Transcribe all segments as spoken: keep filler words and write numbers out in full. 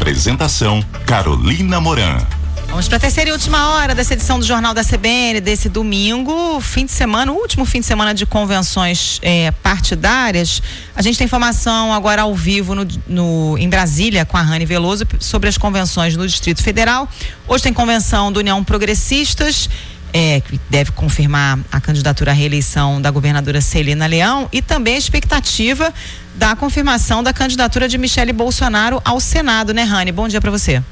Apresentação: Carolina Moran. Vamos para a terceira e última hora dessa edição do Jornal da C B N desse domingo, fim de semana, o último fim de semana de convenções é, partidárias. A gente tem informação agora ao vivo no, no, em Brasília com a Rani Veloso sobre as convenções no Distrito Federal. Hoje tem convenção do União Progressistas, é, que deve confirmar a candidatura à reeleição da governadora Celina Leão, e também a expectativa da confirmação da candidatura de Michele Bolsonaro ao Senado, né, Rani? Bom dia para você.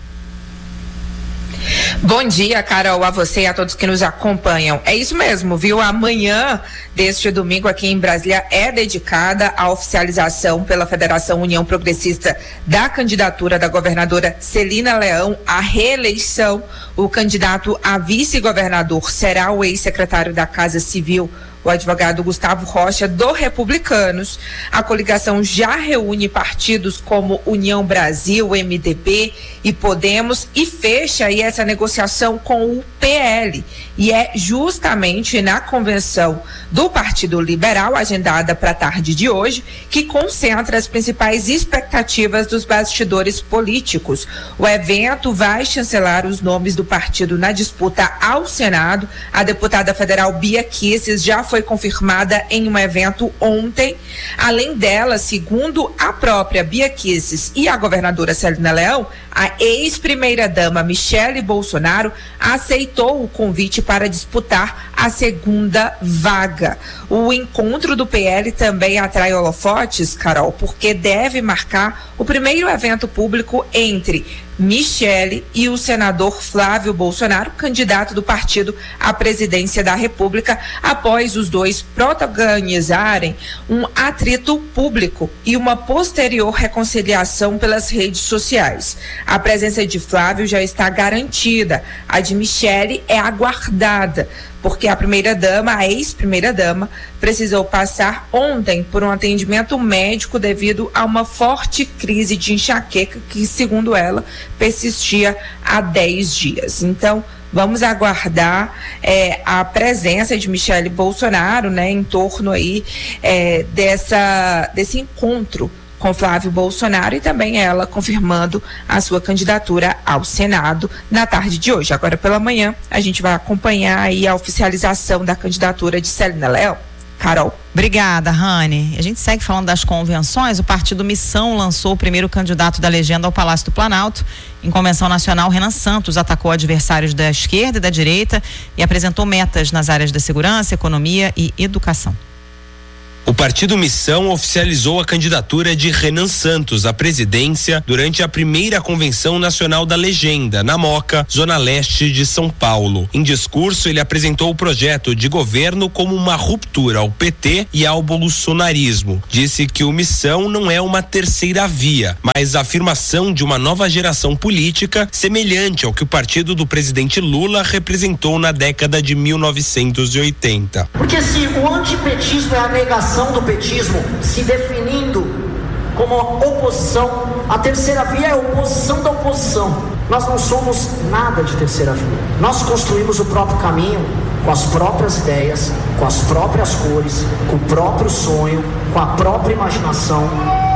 Bom dia, Carol, a você e a todos que nos acompanham. É isso mesmo, viu? Amanhã deste domingo aqui em Brasília é dedicada à oficialização pela Federação União Progressista da candidatura da governadora Celina Leão à reeleição. O candidato a vice-governador será o ex-secretário da Casa Civil, o advogado Gustavo Rocha, do Republicanos. A coligação já reúne partidos como União Brasil, M D B e Podemos e fecha aí essa negociação com o P L. E é justamente na convenção do Partido Liberal, agendada para a tarde de hoje, que concentra as principais expectativas dos bastidores políticos. O evento vai chancelar os nomes do partido na disputa ao Senado. A deputada federal Bia Kicis já foi confirmada em um evento ontem. Além dela, segundo a própria Bia Kicis e a governadora Celina Leão, a ex-primeira-dama Michele Bolsonaro aceitou o convite para disputar a segunda vaga. O encontro do P L também atrai holofotes, Carol, porque deve marcar o primeiro evento público entre Michele e o senador Flávio Bolsonaro, candidato do partido à presidência da República, após os dois protagonizarem um atrito público e uma posterior reconciliação pelas redes sociais. A presença de Flávio já está garantida, a de Michele é aguardada, porque a primeira-dama, a ex-primeira-dama, precisou passar ontem por um atendimento médico devido a uma forte crise de enxaqueca que, segundo ela, persistia há dez dias. Então, vamos aguardar é, a presença de Michele Bolsonaro, né, em torno aí é, dessa, desse encontro com Flávio Bolsonaro, e também ela confirmando a sua candidatura ao Senado na tarde de hoje. Agora pela manhã a gente vai acompanhar aí a oficialização da candidatura de Celina Leão. Carol. Obrigada, Rani. A gente segue falando das convenções. O partido Missão lançou o primeiro candidato da legenda ao Palácio do Planalto. Em convenção nacional, Renan Santos atacou adversários da esquerda e da direita e apresentou metas nas áreas da segurança, economia e educação. O partido Missão oficializou a candidatura de Renan Santos à presidência durante a primeira convenção nacional da legenda, na Moca, zona leste de São Paulo. Em discurso, ele apresentou o projeto de governo como uma ruptura ao P T e ao bolsonarismo. Disse que o Missão não é uma terceira via, mas a afirmação de uma nova geração política semelhante ao que o partido do presidente Lula representou na década de mil novecentos e oitenta. Porque se o antipetismo é a negação do petismo se definindo como oposição, a terceira via é a oposição da oposição. Nós não somos nada de terceira via. Nós construímos o próprio caminho com as próprias ideias, com as próprias cores, com o próprio sonho, com a própria imaginação.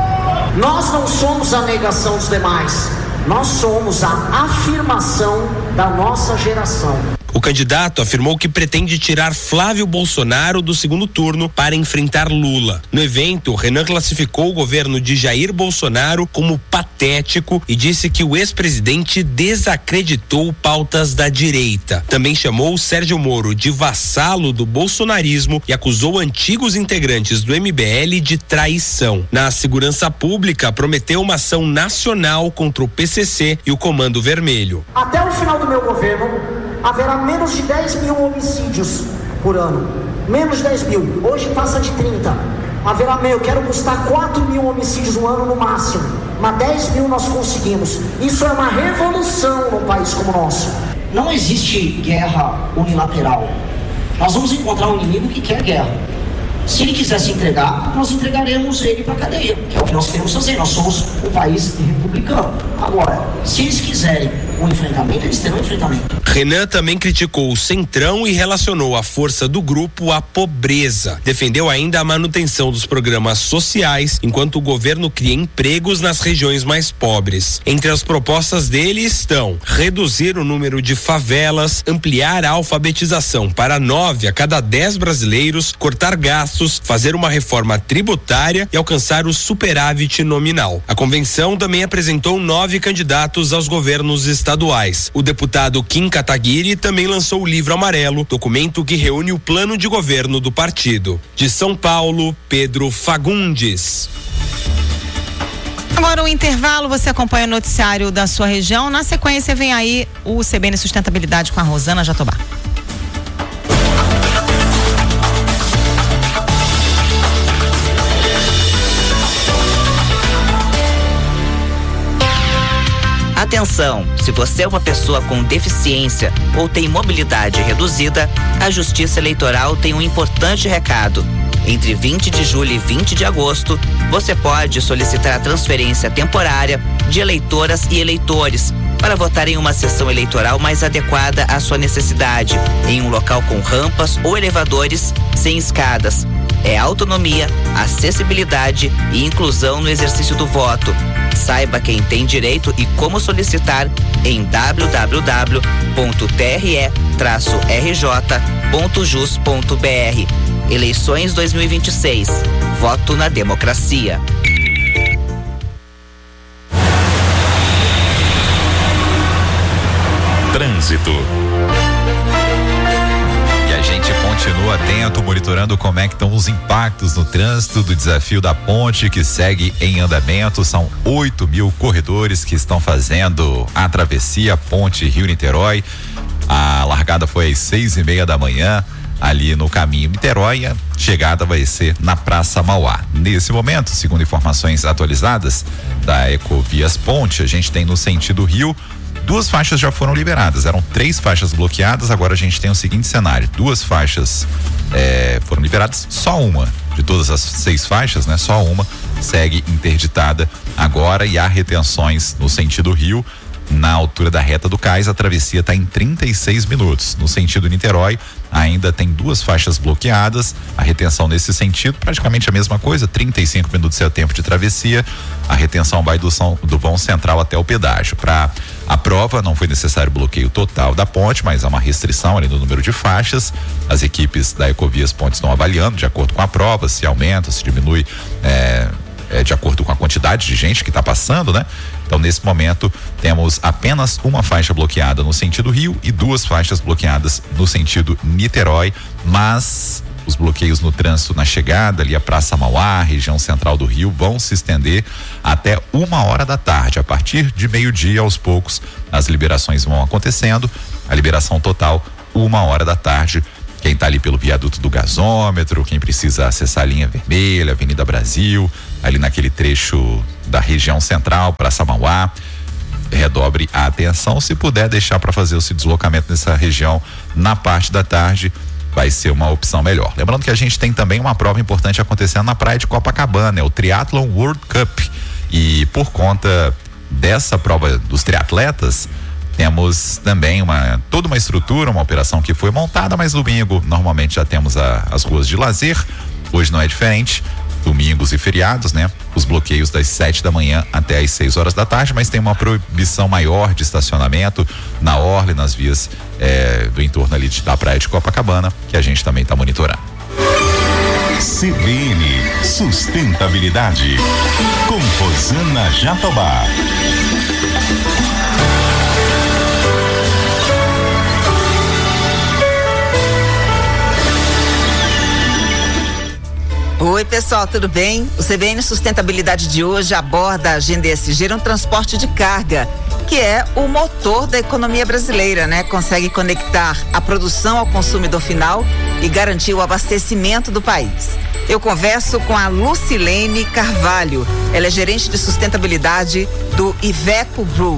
Nós não somos a negação dos demais, nós somos a afirmação da nossa geração. O candidato afirmou que pretende tirar Flávio Bolsonaro do segundo turno para enfrentar Lula. No evento, Renan classificou o governo de Jair Bolsonaro como patético e disse que o ex-presidente desacreditou pautas da direita. Também chamou Sérgio Moro de vassalo do bolsonarismo e acusou antigos integrantes do M B L de traição. Na segurança pública, prometeu uma ação nacional contra o P C C e o Comando Vermelho. Até o final do meu governo, haverá menos de dez mil homicídios por ano. Menos de dez mil. Hoje passa de trinta. Haverá, eu quero buscar quatro mil homicídios no ano no máximo. Mas dez mil nós conseguimos. Isso é uma revolução num país como o nosso. Não existe guerra unilateral. Nós vamos encontrar um inimigo que quer guerra. Se ele quiser se entregar, nós entregaremos ele para a cadeia, que é o que nós queremos fazer. Nós somos um país republicano. Agora, se eles quiserem um enfrentamento, eles terão um enfrentamento. Renan também criticou o Centrão e relacionou a força do grupo à pobreza. Defendeu ainda a manutenção dos programas sociais, enquanto o governo cria empregos nas regiões mais pobres. Entre as propostas dele estão reduzir o número de favelas, ampliar a alfabetização para nove a cada dez brasileiros, cortar gastos, fazer uma reforma tributária e alcançar o superávit nominal. A convenção também apresentou nove candidatos aos governos estaduais. O deputado Kim Kataguiri também lançou o Livro Amarelo, documento que reúne o plano de governo do partido. De São Paulo, Pedro Fagundes. Agora o intervalo, você acompanha o noticiário da sua região. Na sequência vem aí o C B N Sustentabilidade com a Rosana Jatobá. Atenção, se você é uma pessoa com deficiência ou tem mobilidade reduzida, a Justiça Eleitoral tem um importante recado. Entre vinte de julho e vinte de agosto, você pode solicitar a transferência temporária de eleitoras e eleitores para votar em uma sessão eleitoral mais adequada à sua necessidade, em um local com rampas ou elevadores sem escadas. É autonomia, acessibilidade e inclusão no exercício do voto. Saiba quem tem direito e como solicitar em w w w ponto t r e traço r j ponto jus ponto b r. Eleições dois mil e vinte e seis. Voto na democracia. Trânsito. E a gente continua atento, monitorando como é que estão os impactos no trânsito do desafio da ponte, que segue em andamento. São oito mil corredores que estão fazendo a travessia Ponte Rio-Niterói. A largada foi às seis e meia da manhã, ali no caminho Niterói. A chegada vai ser na Praça Mauá. Nesse momento, segundo informações atualizadas da Ecovias Ponte, a gente tem no sentido Rio, duas faixas já foram liberadas. Eram três faixas bloqueadas, agora a gente tem o seguinte cenário: duas faixas eh, foram liberadas, só uma de todas as seis faixas, né? Só uma segue interditada agora, e há retenções no sentido Rio. Na altura da reta do Cais, a travessia está em trinta e seis minutos. No sentido Niterói, ainda tem duas faixas bloqueadas. A retenção nesse sentido, praticamente a mesma coisa, trinta e cinco minutos é o tempo de travessia. A retenção vai do, São, do vão central até o pedágio. Para a prova, não foi necessário bloqueio total da ponte, mas há uma restrição ali no número de faixas. As equipes da Ecovias Pontes estão avaliando, de acordo com a prova, se aumenta, se diminui, é, é, de acordo com a quantidade de gente que está passando, né? Então, nesse momento, temos apenas uma faixa bloqueada no sentido Rio e duas faixas bloqueadas no sentido Niterói, mas os bloqueios no trânsito na chegada ali a Praça Mauá, região central do Rio, vão se estender até uma hora da tarde. A partir de meio-dia, aos poucos, as liberações vão acontecendo. A liberação total, uma hora da tarde. Quem está ali pelo viaduto do gasômetro, quem precisa acessar a linha vermelha, Avenida Brasil, ali naquele trecho da região central, Praça Mauá, redobre a atenção. Se puder deixar para fazer esse deslocamento nessa região na parte da tarde, vai ser uma opção melhor. Lembrando que a gente tem também uma prova importante acontecendo na praia de Copacabana, é o Triathlon World Cup. E por conta dessa prova dos triatletas, temos também uma, toda uma estrutura, uma operação que foi montada, mas domingo normalmente já temos a, as ruas de lazer. Hoje não é diferente, domingos e feriados, né? Os bloqueios das sete da manhã até as seis horas da tarde, mas tem uma proibição maior de estacionamento na orla e nas vias eh, do entorno ali de, da praia de Copacabana, que a gente também está monitorando. C B N Sustentabilidade com Rosana Jatobá. Oi pessoal, tudo bem? O C B N Sustentabilidade de hoje aborda a agenda E S G no transporte de carga, que é o motor da economia brasileira, né? Consegue conectar a produção ao consumidor final e garantir o abastecimento do país. Eu converso com a Lucilene Carvalho, ela é gerente de sustentabilidade do Iveco Group.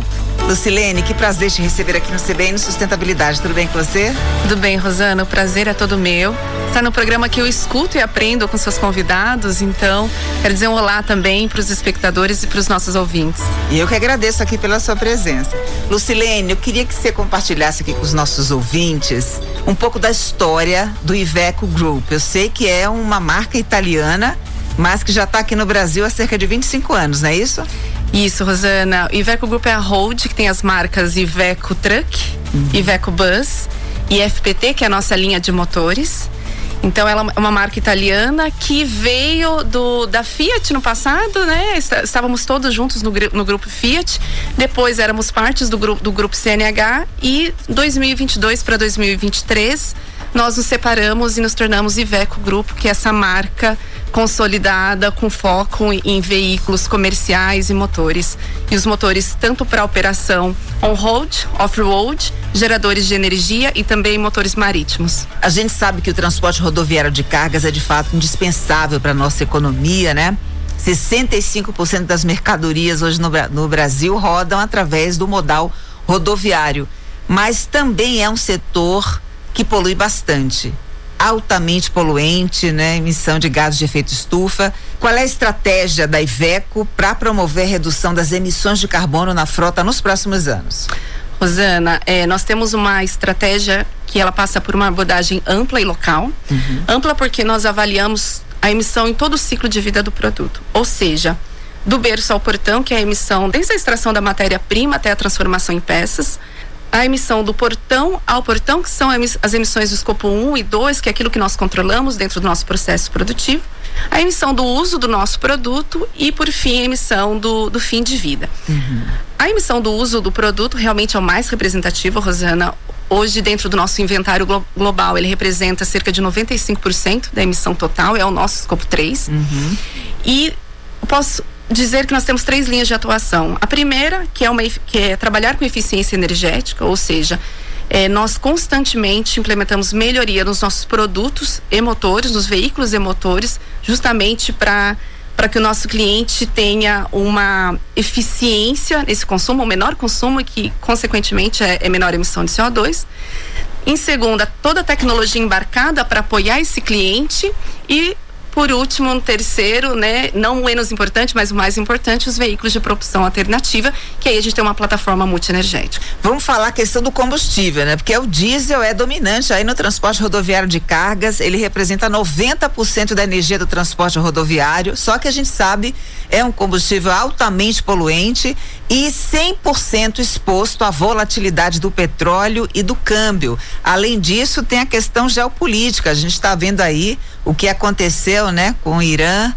Lucilene, que prazer te receber aqui no C B N Sustentabilidade. Tudo bem com você? Tudo bem, Rosana. O prazer é todo meu. Está no programa que eu escuto e aprendo com seus convidados, então quero dizer um olá também para os espectadores e para os nossos ouvintes. E eu que agradeço aqui pela sua presença. Lucilene, eu queria que você compartilhasse aqui com os nossos ouvintes um pouco da história do Iveco Group. Eu sei que é uma marca italiana, mas que já está aqui no Brasil há cerca de vinte e cinco anos, não é isso? Isso, Rosana. O Iveco Group é a hold que tem as marcas Iveco Truck, uhum. Iveco Bus e F P T, que é a nossa linha de motores. Então ela é uma marca italiana que veio do, da Fiat no passado, né? Estávamos todos juntos no, no grupo Fiat, depois éramos partes do grupo, do grupo C N H e dois mil e vinte e dois para dois mil e vinte e três nós nos separamos e nos tornamos Iveco Group, que é essa marca consolidada com foco em veículos comerciais e motores. E os motores tanto para operação on-road, off-road, geradores de energia e também motores marítimos. A gente sabe que o transporte rodoviário de cargas é de fato indispensável para a nossa economia, né? sessenta e cinco por cento das mercadorias hoje no, no Brasil rodam através do modal rodoviário, mas também é um setor que polui bastante, altamente poluente, né? Emissão de gases de efeito estufa. Qual é a estratégia da Iveco para promover a redução das emissões de carbono na frota nos próximos anos? Rosana, é, nós temos uma estratégia que ela passa por uma abordagem ampla e local. Uhum. Ampla porque nós avaliamos a emissão em todo o ciclo de vida do produto, ou seja, do berço ao portão, que é a emissão desde a extração da matéria-prima até a transformação em peças, a emissão do portão ao portão, que são as emissões do escopo um e dois, que é aquilo que nós controlamos dentro do nosso processo produtivo, a emissão do uso do nosso produto e, por fim, a emissão do, do fim de vida. Uhum. A emissão do uso do produto realmente é o mais representativo, Rosana. Hoje, dentro do nosso inventário glo- global, ele representa cerca de noventa e cinco por cento da emissão total, é o nosso escopo três. Uhum. E eu posso dizer que nós temos três linhas de atuação. A primeira, que é, uma, que é trabalhar com eficiência energética, ou seja, é, nós constantemente implementamos melhoria nos nossos produtos e motores, nos veículos e motores, justamente para para que o nosso cliente tenha uma eficiência nesse consumo, um menor consumo e que, consequentemente, é, é menor emissão de C O dois. Em segunda, toda a tecnologia embarcada para apoiar esse cliente e, por último, um terceiro, né, não menos importante, mas o mais importante, os veículos de propulsão alternativa, que aí a gente tem uma plataforma multienergética. Vamos falar a questão do combustível, né? Porque o diesel é dominante aí no transporte rodoviário de cargas, ele representa noventa por cento da energia do transporte rodoviário, só que a gente sabe, é um combustível altamente poluente e cem por cento exposto à volatilidade do petróleo e do câmbio. Além disso, tem a questão geopolítica, a gente está vendo aí o que aconteceu, né, com o Irã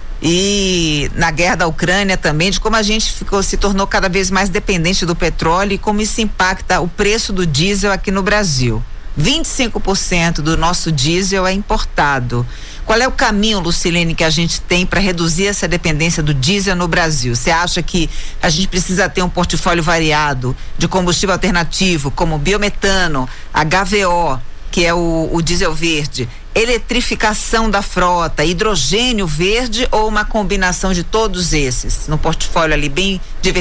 e na guerra da Ucrânia também, de como a gente ficou, se tornou cada vez mais dependente do petróleo e como isso impacta o preço do diesel aqui no Brasil. vinte e cinco por cento do nosso diesel é importado. Qual é o caminho, Lucilene, que a gente tem para reduzir essa dependência do diesel no Brasil? Você acha que a gente precisa ter um portfólio variado de combustível alternativo, como biometano, H V O, que é o, o diesel verde, eletrificação da frota, hidrogênio verde ou uma combinação de todos esses no portfólio ali bem diversificado?